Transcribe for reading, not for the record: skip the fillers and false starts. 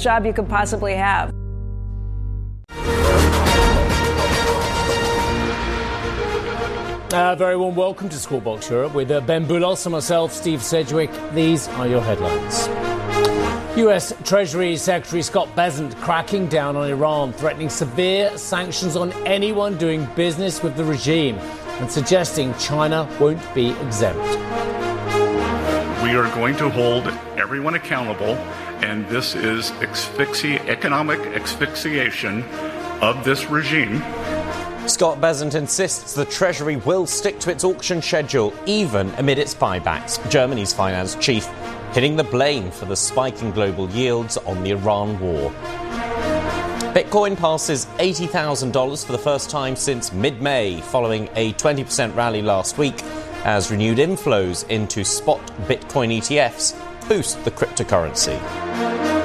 best job you could possibly have. Very warm welcome to Squawk Box Europe with Ben Boulos and myself, Steve Sedgwick. These are your headlines. US Treasury Secretary Scott Bessent cracking down on Iran, threatening severe sanctions on anyone doing business with the regime and suggesting China won't be exempt. We are going to hold everyone accountable, and this is economic asphyxiation of this regime. Scott Bessent insists the Treasury will stick to its auction schedule, even amid its buybacks. Germany's finance chief hitting the blame for the spike in global yields on the Iran war. Bitcoin passes $80,000 for the first time since mid-May, following a 20% rally last week, as renewed inflows into spot Bitcoin ETFs boost the cryptocurrency.